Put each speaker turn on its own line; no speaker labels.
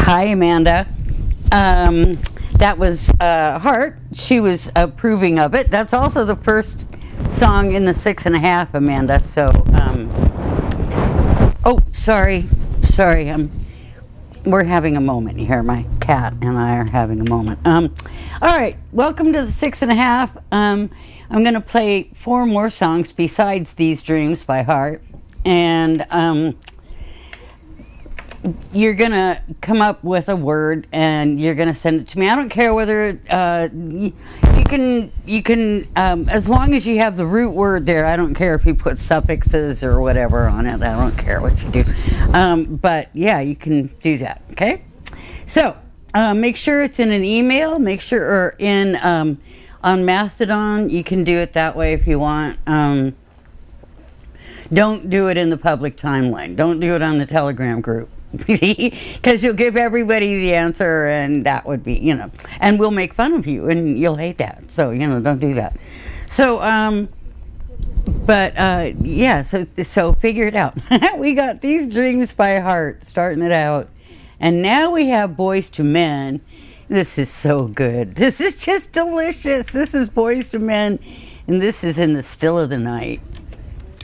Hi, Amanda. That was Heart. She was approving of it. That's also the first song in the 6.5, Amanda. So, oh, sorry. We're having a moment here. My cat and I are having a moment. All right. Welcome to the 6.5. I'm going to play 4 more songs besides These Dreams by Heart. And, you're going to come up with a word and you're going to send it to me. I don't care whether you can as long as you have the root word there. I don't care if you put suffixes or whatever on it. I don't care what you do. But yeah, you can do that. Okay. So make sure it's in an email. Make sure or in on Mastodon. You can do it that way if you want. Don't do it in the public timeline. Don't do it on the Telegram group. Because you'll give everybody the answer, and that would be, and we'll make fun of you, and you'll hate that. So, don't do that. So, yeah, so figure it out. We got These Dreams by Heart starting it out. And now we have Boyz II Men. This is so good. This is just delicious. This is Boyz II Men, and this is In the Still of the Night.